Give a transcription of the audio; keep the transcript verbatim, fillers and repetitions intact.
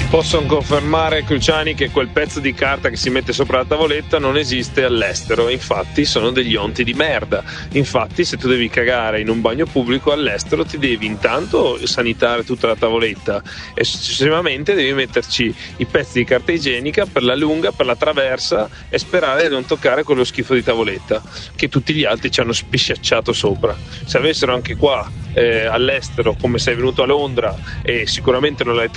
Posso confermare, Cruciani, che quel pezzo di carta che si mette sopra la tavoletta non esiste all'estero, infatti sono degli onti di merda. Infatti se tu devi cagare in un bagno pubblico all'estero ti devi intanto sanitare tutta la tavoletta e successivamente devi metterci i pezzi di carta igienica per la lunga, per la traversa e sperare di non toccare quello schifo di tavoletta che tutti gli altri ci hanno spisciacciato sopra. Se avessero anche qua eh, all'estero, come sei venuto a Londra e sicuramente non l'hai